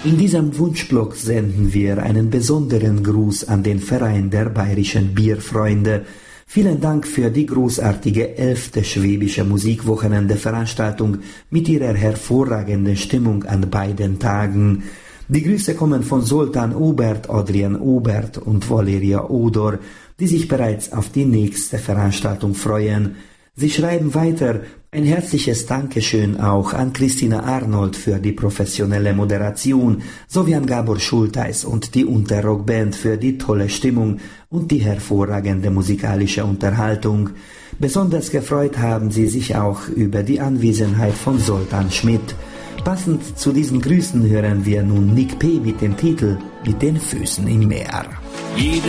In diesem Wunschblock senden wir einen besonderen Gruß an den Verein der Bayerischen Bierfreunde. Vielen Dank für die großartige 11. Schwäbische Musikwochenende-Veranstaltung mit ihrer hervorragenden Stimmung an beiden Tagen. Die Grüße kommen von Zoltán Obert, Adrian Obert und Valeria Odor, die sich bereits auf die nächste Veranstaltung freuen. Sie schreiben weiter: Ein herzliches Dankeschön auch an Christina Arnold für die professionelle Moderation sowie an Gabor Schulteis und die Unterrockband für die tolle Stimmung und die hervorragende musikalische Unterhaltung. Besonders gefreut haben sie sich auch über die Anwesenheit von Zoltán Schmidt. Passend zu diesen Grüßen hören wir nun Nick P. mit dem Titel »Mit den Füßen im Meer«.